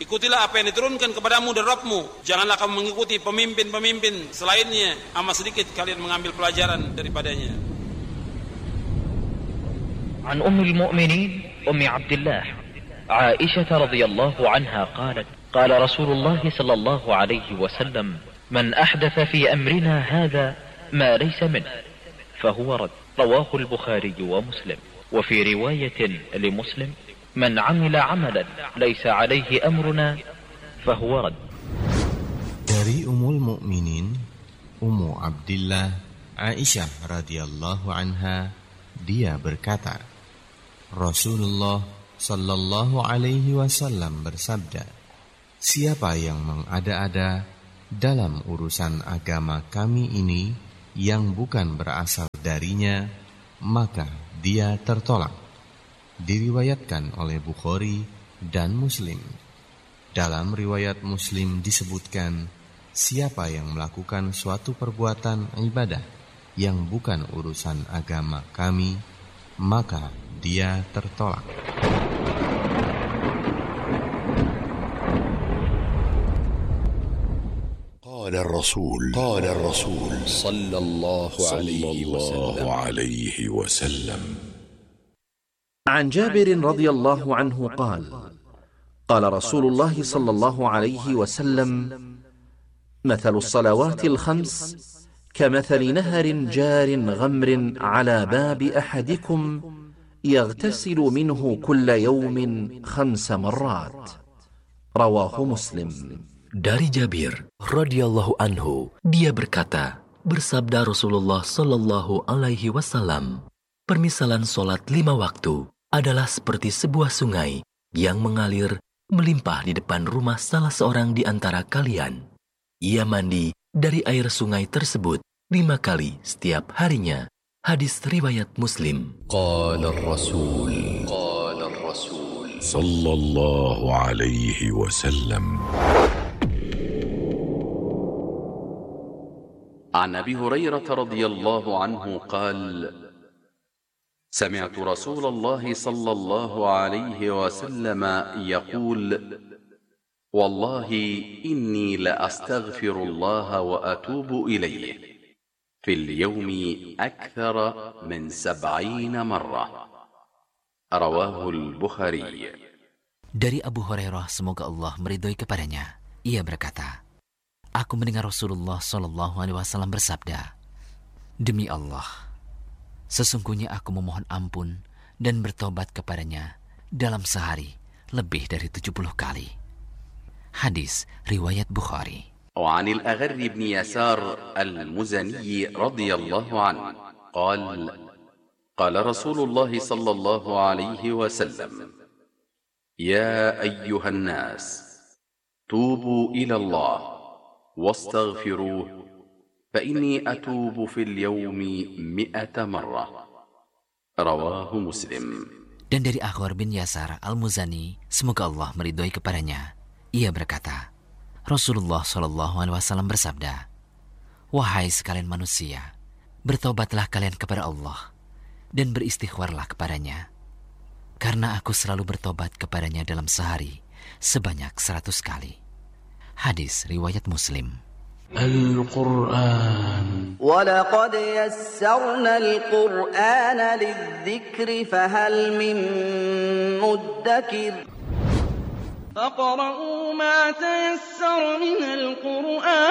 Ikutilah apa yang diturunkan kepadamu dari Rabbmu. Janganlah kamu mengikuti pemimpin-pemimpin selainnya. Amat sedikit kalian mengambil pelajaran daripadanya. An Ummul Mu'minin Ummi Abdullah Aisyah radhiyallahu anha qalat qala Rasulullah sallallahu alaihi wasallam man ahdatha fi amrina hadha ma laysa min fahuwa rad. Rawahu al-Bukhari wa Muslim. Wa fi riwayatin li Muslim man amila amalan laisa alaihi amruna fahuwa rad. Dari Ummul Mukminin Ummu Abdillah Aisyah radhiyallahu anha, dia berkata, Rasulullah sallallahu alaihi wasallam bersabda, siapa yang mengada-ada dalam urusan agama kami ini yang bukan berasal darinya, maka dia tertolak. Diriwayatkan oleh Bukhari dan Muslim. Dalam riwayat Muslim disebutkan, siapa yang melakukan suatu perbuatan ibadah yang bukan urusan agama kami, maka dia tertolak. قال الرسول صلى الله عليه وسلم عن جابر رضي الله عنه قال قال رسول الله صلى الله عليه وسلم مثل الصلوات الخمس كمثل نهر جار غمر على باب أحدكم يغتسل منه كل يوم 5 مرات. رواه مسلم. Dari Jabir radhiyallahu anhu, dia berkata, bersabda Rasulullah sallallahu alaihi wasallam, permisalan solat 5 waktu adalah seperti sebuah sungai yang mengalir melimpah di depan rumah salah seorang di antara kalian. Ia mandi dari air sungai tersebut 5 kali setiap harinya. Hadis riwayat Muslim. Qala ar-rasul sallallahu alaihi wasallam. عن أبي هريرة رضي الله عنه قال سمعت رسول الله صلى الله عليه وسلم يقول والله إني لأستغفر الله وأتوب إليه في اليوم أكثر من 70 مرة. رواه البخاري. Dari Abu Hurairah, semoga Allah meridhoi kepadanya, ia berkata, aku mendengar Rasulullah SAW bersabda, demi Allah, sesungguhnya aku memohon ampun dan bertobat kepadanya dalam sehari lebih dari 70 kali. Hadis riwayat Bukhari. وعن الأغر بن يسار المزني رضي الله عنه قال قال رسول الله صلى الله عليه وسلم يا أيها الناس توبوا إلى الله واستغفروه فإني أتوب في اليوم 100 مرة. رواه مسلم. Dan dari Aghar bin Yasar al-Muzani, semoga Allah meridhoi kepadanya, ia berkata, Rasulullah SAW bersabda, wahai sekalian manusia, bertobatlah kalian kepada Allah dan beristighfarlah kepadanya, karena aku selalu bertobat kepadanya dalam sehari sebanyak 100 kali. Hadis riwayat Muslim. Al-Quran. وَلَقَدْ يَسَّرْنَا الْقُرْآنَ لِلذِّكْرِ فَهَلْ مِن مُّدَّكِرٍ. فَاقْرَؤُوا مَا تَيَسَّرَ مِنَ الْقُرْآنِ